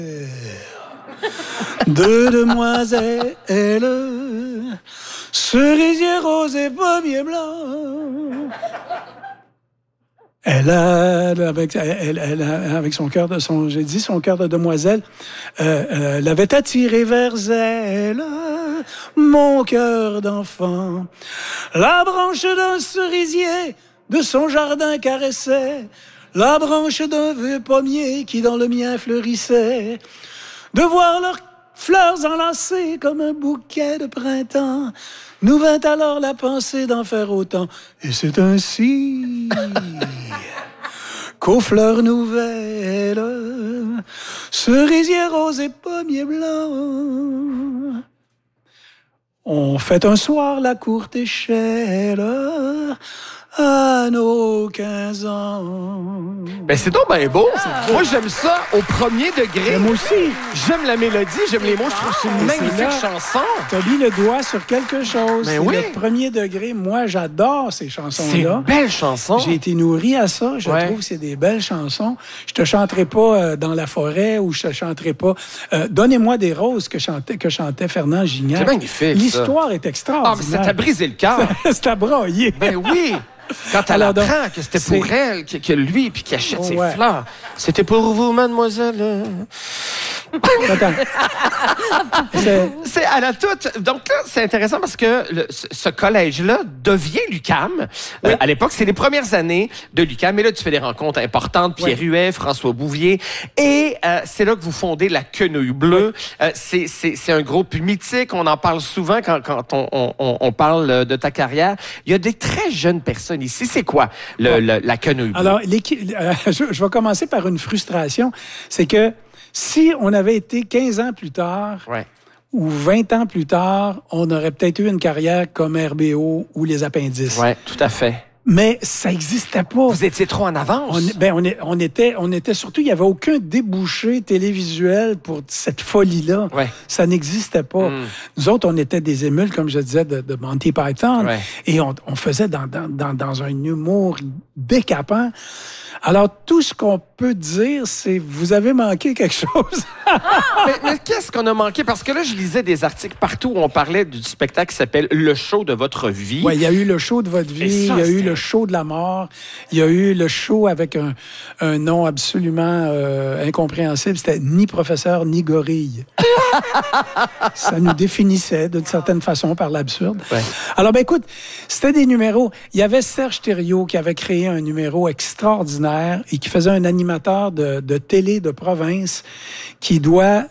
Deux demoiselles, cerisier rose et pommier blanc. Elle a, avec son cœur son cœur de demoiselle, l'avait attiré vers elle, mon cœur d'enfant. La branche d'un cerisier de son jardin caressait, la branche d'un vieux pommier qui dans le mien fleurissait. De voir leurs fleurs enlacées comme un bouquet de printemps, nous vint alors la pensée d'en faire autant. Et c'est ainsi qu'aux fleurs nouvelles, cerisier rose et pommier blanc, on fait un soir la courte échelle à nos 15 ans. Ben c'est donc bien beau. Moi, j'aime ça au premier degré. Mais moi aussi. J'aime la mélodie, j'aime les mots. Je trouve que c'est une magnifique chanson. Tu as mis le doigt sur quelque chose. Ben oui. Le premier degré. Moi, j'adore ces chansons-là. C'est une belle chanson. J'ai été nourri à ça. Je trouve que c'est des belles chansons. Je te chanterai pas dans la forêt ou je te chanterai pas Donnez-moi des roses que chantait Fernand Gignac. C'est magnifique. L'histoire est extraordinaire. Ah, mais ça t'a brisé le cœur. C'est à brailler. Ben oui. Quand elle apprend que c'était pour elle, que lui, puis qu'il achète ses fleurs. C'était pour vous, mademoiselle. Attends. C'est à la toute. Donc là, c'est intéressant parce que ce collège-là devient l'UQAM. Oui. À l'époque, c'est les premières années de l'UQAM. Et là, tu fais des rencontres importantes. Pierre Huet, François Bouvier. Et c'est là que vous fondez la Quenouille Bleue. C'est un groupe mythique. On en parle souvent quand on parle de ta carrière. Il y a des très jeunes personnes ici. C'est quoi la Quenouille Bleue? Alors, je vais commencer par une frustration. C'est que si on avait été 15 ans plus tard ou 20 ans plus tard, on aurait peut-être eu une carrière comme RBO ou les Appendices. Oui, tout à fait. Mais ça n'existait pas. Vous étiez trop en avance. On était surtout, il n'y avait aucun débouché télévisuel pour cette folie-là. Ouais. Ça n'existait pas. Nous autres, on était des émules, comme je disais, de Monty Python. Ouais. Et on faisait dans un humour décapant. Alors, tout ce qu'on peut dire, c'est vous avez manqué quelque chose. mais qu'est-ce qu'on a manqué? Parce que là, je lisais des articles partout où on parlait du spectacle qui s'appelle « Le show de votre vie ». Oui, il y a eu le show de votre vie, il y a eu le show de la mort, il y a eu le show avec un nom absolument incompréhensible. C'était ni professeur, ni gorille. Ça nous définissait d'une certaine façon par l'absurde. Ouais. Alors, écoute, c'était des numéros. Il y avait Serge Thériault qui avait créé un numéro extraordinaire et qui faisait un animateur de télé de province qui doit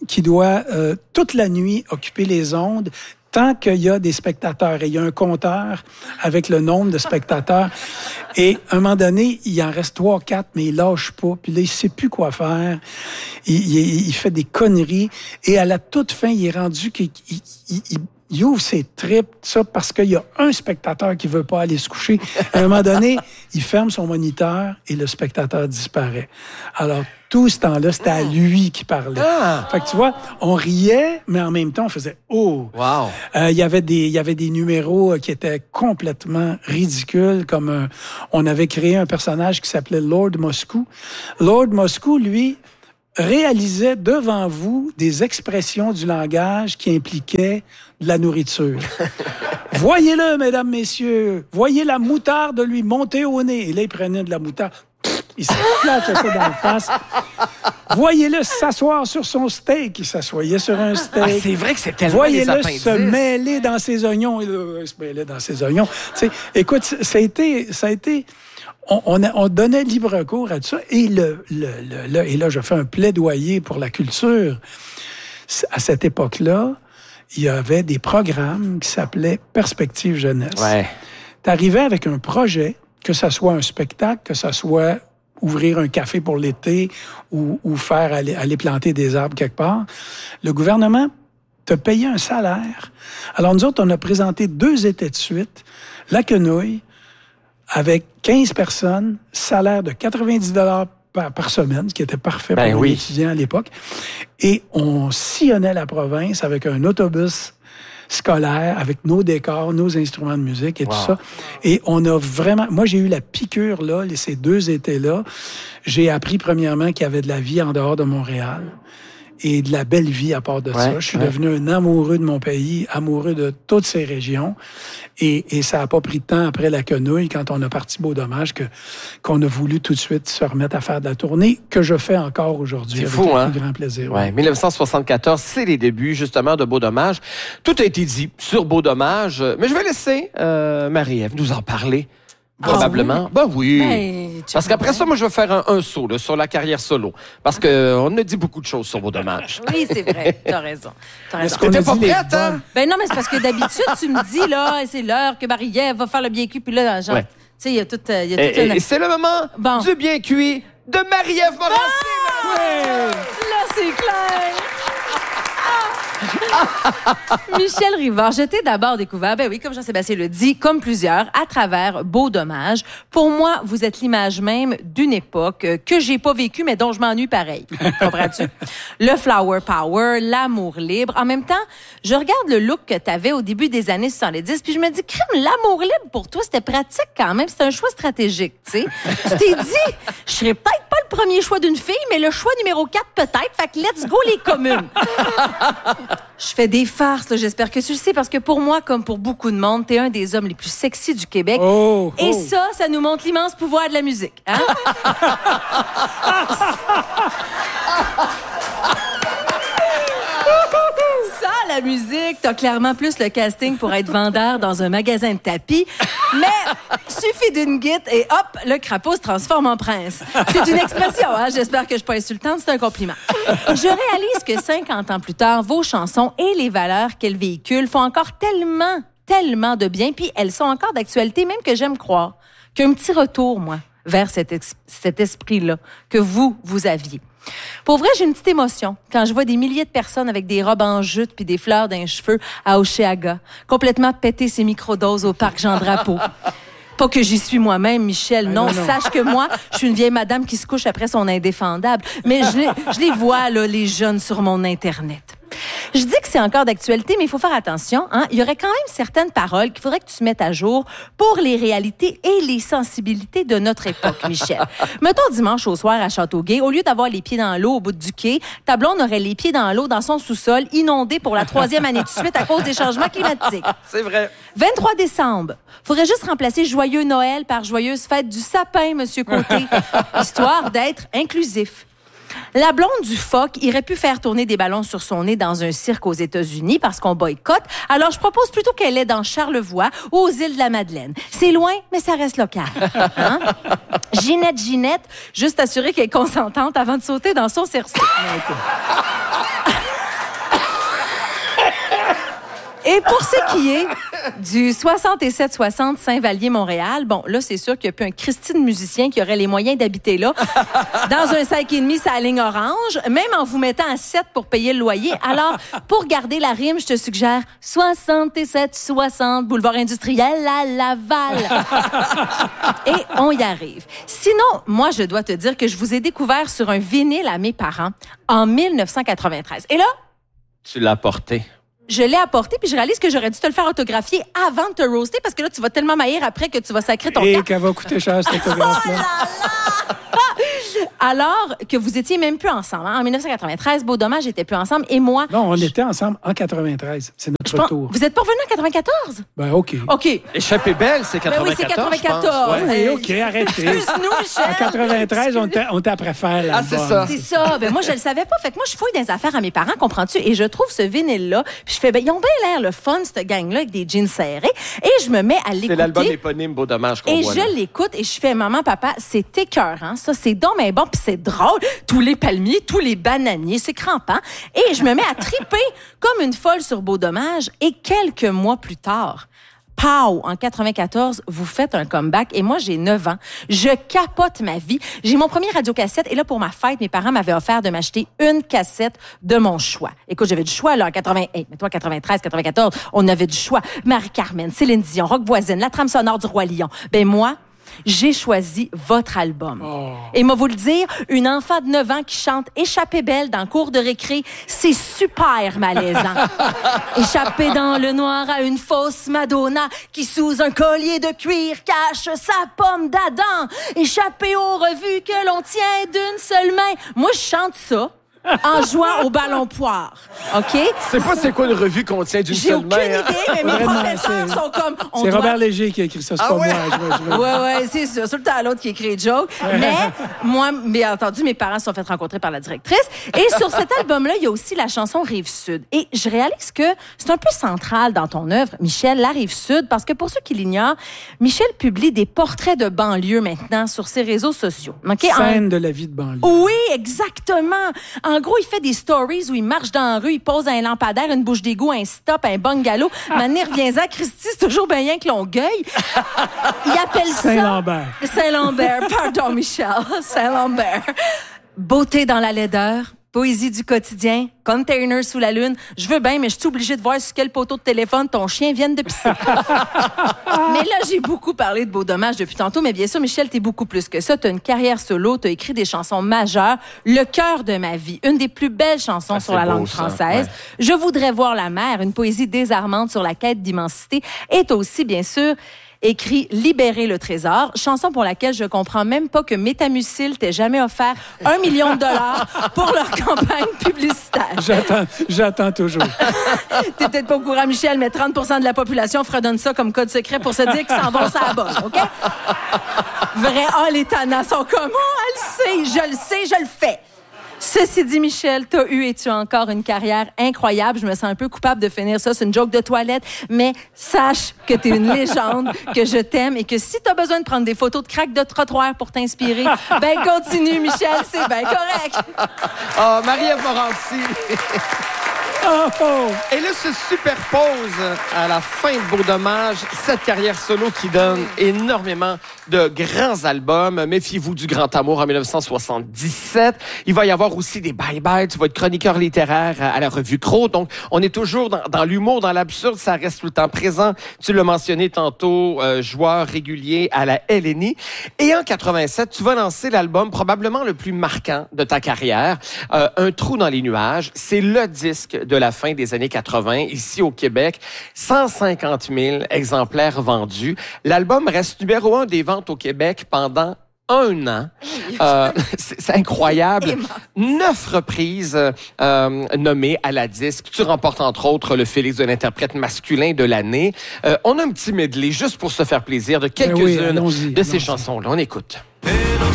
toute la nuit occuper les ondes tant qu'il y a des spectateurs. Et il y a un compteur avec le nombre de spectateurs. Et à un moment donné, il en reste 3, 4, mais il lâche pas. Puis là, il sait plus quoi faire. Il fait des conneries. Et à la toute fin, il est rendu qu'il ouvre ses tripes, ça, parce qu'il y a un spectateur qui veut pas aller se coucher. À un moment donné, il ferme son moniteur et le spectateur disparaît. Alors, tout ce temps-là, c'était à lui qui parlait. Fait que tu vois, on riait, mais en même temps, on faisait « Oh! » Wow. Il y avait des numéros qui étaient complètement ridicules, comme on avait créé un personnage qui s'appelait Lord Moscou. Lord Moscou, lui, réalisait devant vous des expressions du langage qui impliquaient de la nourriture. Voyez-le, mesdames, messieurs. Voyez la moutarde de lui monter au nez. Et là, il prenait de la moutarde. Il se plaquait ça dans le face. Voyez-le s'asseoir sur son steak. Il s'assoyait sur un steak. Ah, c'est vrai que c'est tellement Voyez-le se mêler dans ses oignons. Il se mêlait dans ses oignons. Tu sais, écoute, ça a été on donnait libre cours à tout ça. Et là, je fais un plaidoyer pour la culture. À cette époque-là, il y avait des programmes qui s'appelaient Perspective Jeunesse. Ouais. T'arrivais avec un projet, que ça soit un spectacle, que ça soit ouvrir un café pour l'été ou faire aller planter des arbres quelque part. Le gouvernement te payait un salaire. Alors, nous autres, on a présenté 2 étés de suite, La Quenouille, avec 15 personnes, salaire de 90 $ par semaine, ce qui était parfait pour les étudiants à l'époque. Et on sillonnait la province avec un autobus scolaire avec nos décors, nos instruments de musique et tout ça. Et on a vraiment... Moi, j'ai eu la piqûre, là, ces 2 étés-là. J'ai appris, premièrement, qu'il y avait de la vie en dehors de Montréal. Et de la belle vie à part de ça. Je suis devenu un amoureux de mon pays, amoureux de toutes ces régions. Et ça n'a pas pris de temps après la quenouille, quand on a parti Beau Dommage, qu'on a voulu tout de suite se remettre à faire de la tournée, que je fais encore aujourd'hui. C'est fou, avec grand plaisir. Ouais. 1974, c'est les débuts, justement, de Beau Dommage. Tout a été dit sur Beau Dommage, mais je vais laisser Marie-Ève nous en parler. Probablement. Oui. Parce qu'après ça, moi, je vais faire un saut là, sur la carrière solo. Parce qu'on a dit beaucoup de choses sur Beau Dommage. Oui, c'est vrai. T'as raison. T'étais pas prête, hein? Ben non, mais c'est parce que d'habitude, tu me dis, là, c'est l'heure que Marie-Ève va faire le bien cuit. Puis là, genre, tu sais, il y a tout et c'est le moment du bien cuit de Marie-Ève Morancy. Là, c'est clair. Michel Rivard, je t'ai d'abord découvert, ben oui, comme Jean-Sébastien le dit, comme plusieurs, à travers Beau Dommage. Pour moi, vous êtes l'image même d'une époque que j'ai pas vécue, mais dont je m'ennuie pareil. Comprends-tu? Le flower power, l'amour libre. En même temps, je regarde le look que t'avais au début des années 70, puis je me dis, crème, l'amour libre pour toi, c'était pratique quand même. C'était un choix stratégique, tu sais. Tu t'es dit, je serais peut-être pas le premier choix d'une fille, mais le choix numéro 4 peut-être. Fait que let's go les communes. Je fais des farces, là, j'espère que tu le sais, parce que pour moi, comme pour beaucoup de monde, t'es un des hommes les plus sexy du Québec. Et ça nous montre l'immense pouvoir de la musique. Hein? Ça, la musique, t'as clairement plus le casting pour être vendeur dans un magasin de tapis, mais suffit d'une guitare et hop, le crapaud se transforme en prince. C'est une expression, hein? J'espère que je suis pas insultante, c'est un compliment. Je réalise que 50 ans plus tard, vos chansons et les valeurs qu'elles véhiculent font encore tellement de bien, puis elles sont encore d'actualité, même que j'aime croire qu'un petit retour, moi, vers cet esprit-là que vous aviez. Pour vrai, j'ai une petite émotion quand je vois des milliers de personnes avec des robes en jute puis des fleurs dans les cheveux à Hochelaga, complètement péter ses microdoses au parc Jean-Drapeau. Pas que j'y suis moi-même, Michel. Non, sache que moi, je suis une vieille madame qui se couche après son indéfendable. Mais je les vois, là, les jeunes sur mon Internet. Je dis que c'est encore d'actualité, mais il faut faire attention. Hein? Il y aurait quand même certaines paroles qu'il faudrait que tu mettes à jour pour les réalités et les sensibilités de notre époque, Michel. Mettons dimanche au soir à Châteauguay, au lieu d'avoir les pieds dans l'eau au bout du quai, ta blonde aurait les pieds dans l'eau dans son sous-sol, inondé pour la 3e année de suite à cause des changements climatiques. C'est vrai. 23 décembre. Faudrait juste remplacer Joyeux Noël par Joyeuse Fête du Sapin, Monsieur Côté, histoire d'être inclusif. La blonde du phoque irait pu faire tourner des ballons sur son nez dans un cirque aux États-Unis parce qu'on boycotte. Alors, je propose plutôt qu'elle est dans Charlevoix ou aux îles de la Madeleine. C'est loin, mais ça reste local. Hein? Ginette, juste assurer qu'elle est consentante avant de sauter dans son cerceau. Et pour ce qui est du 67-60 Saint-Vallier-Montréal, bon, là, c'est sûr qu'il n'y a plus un Christine musicien qui aurait les moyens d'habiter là, dans un 5,5 sur la ligne orange, même en vous mettant à 7 pour payer le loyer. Alors, pour garder la rime, je te suggère 67-60 Boulevard Industriel à Laval. Et on y arrive. Sinon, moi, je dois te dire que je vous ai découvert sur un vinyle à mes parents en 1993. Et là... Tu l'as porté. Je l'ai apporté, puis je réalise que j'aurais dû te le faire autographier avant de te roaster, parce que là, tu vas tellement maillir après que tu vas sacrer ton camp. Et qu'elle va coûter cher, cette autographe-là. Oh là là! Alors que vous étiez même plus ensemble. Hein? En 1993, Beau Dommage n'était plus ensemble, et moi... Non, on était ensemble en 1993. C'est notre retour. Vous êtes pas revenu en 1994? Ben, OK. OK. Échappée belle, c'est 94, oui, c'est 94. Oui, OK, arrêtez. Excuse-nous, Michel. En 93, on était après faire l'album. Ah, c'est ça. C'est ça. Ben, moi, je le savais pas. Fait que moi, je fouille dans les affaires à mes parents, comprends-tu? Et je trouve ce vinyle-là. Puis je fais, ben, ils ont bien l'air le fun, cette gang-là, avec des jeans serrés. Et je me mets à l'écouter. C'est l'album éponyme Beau Dommage qu'on voit. Et je l'écoute et je fais, maman, papa, c'est écœurant, ça. C'est donc mais bon, puis c'est drôle. Tous les palmiers, tous les bananiers, c'est crampant. Et je me mets à triper comme une folle sur Beau Dommage. Et quelques mois plus tard, pow, en 94, vous faites un comeback et moi, j'ai 9 ans. Je capote ma vie. J'ai mon premier radiocassette et là, pour ma fête, mes parents m'avaient offert de m'acheter une cassette de mon choix. Écoute, j'avais du choix, là, en 93, 94, on avait du choix. Marie-Carmen, Céline Dion, Rock Voisine, la trame sonore du Roi Lion. Ben moi, j'ai choisi votre album. Et moi vous le dire, une enfant de 9 ans qui chante Échappée belle dans le cours de récré, c'est super malaisant. Échappée dans le noir à une fausse Madonna qui, sous un collier de cuir, cache sa pomme d'Adam. Échappée aux revues que l'on tient d'une seule main. Moi, je chante ça en jouant au ballon poire. OK? C'est pas c'est quoi une revue qu'on tient d'une seule main. J'ai aucune idée, mais mes professeurs sont comme... C'est Robert Léger qui a écrit ça, c'est pas moi. Ouais, c'est ça. Tout le temps l'autre qui écrit des jokes. Mais moi, bien entendu, mes parents se sont fait rencontrer par la directrice. Et sur cet album-là, il y a aussi la chanson Rive-Sud. Et je réalise que c'est un peu central dans ton œuvre, Michel, la Rive-Sud, parce que pour ceux qui l'ignorent, Michel publie des portraits de banlieue maintenant sur ses réseaux sociaux. Okay? Scène de la vie de banlieue. Oui, exactement. En gros, il fait des stories où il marche dans la rue, il pose un lampadaire, une bouche d'égout, un stop, un bungalow. Maintenant, reviens-en, Christy, c'est toujours bien rien que Longueuil. Il appelle ça... Saint-Lambert. Saint-Lambert, pardon Michel, Saint-Lambert. Beauté dans la laideur, poésie du quotidien, container sous la lune. Je veux bien, mais je suis obligée de voir sur quel poteau de téléphone ton chien vient de pisser. Mais là, j'ai beaucoup parlé de Beau Dommage depuis tantôt, mais bien sûr, Michel, t'es beaucoup plus que ça. T'as une carrière solo, t'as écrit des chansons majeures. Le cœur de ma vie, une des plus belles chansons sur la langue française. Ouais. Je voudrais voir la mer, une poésie désarmante sur la quête d'immensité. Et t'as aussi, bien sûr, écrit Libérer le trésor, chanson pour laquelle je comprends même pas que Métamucil t'ait jamais offert $1 million pour leur campagne publicitaire. J'attends toujours. T'es peut-être pas au courant, Michel, mais 30% de la population fredonne ça comme code secret pour se dire qu'ils s'en vont sur la bonne, OK? Vrai, les tannants sont comme, elle le sait, je le fais. Ceci dit, Michel, t'as eu et tu as encore une carrière incroyable. Je me sens un peu coupable de finir ça. C'est une joke de toilette. Mais sache que t'es une légende, que je t'aime et que si t'as besoin de prendre des photos de craques de trottoir pour t'inspirer, ben continue, Michel, c'est bien correct. Marie-Ève Morancy. Et là, se superpose à la fin de Beau Dommage cette carrière solo qui donne énormément de grands albums. Méfiez-vous du Grand Amour en 1977. Il va y avoir aussi des bye-bye. Tu vas être chroniqueur littéraire à la revue Cros. Donc, on est toujours dans l'humour, dans l'absurde. Ça reste tout le temps présent. Tu l'as mentionné tantôt, joueur régulier à la LNI. Et en 87, tu vas lancer l'album probablement le plus marquant de ta carrière, Un trou dans les nuages. C'est le disque de la fin des années 80, ici au Québec. 150 000 exemplaires vendus. L'album reste numéro 1 des ventes au Québec pendant 1 an. C'est incroyable. 9 reprises nommées à la disque. Tu remportes entre autres le Félix de l'interprète masculin de l'année. On a un petit medley juste pour se faire plaisir de quelques-unes de ces chansons-là. On écoute.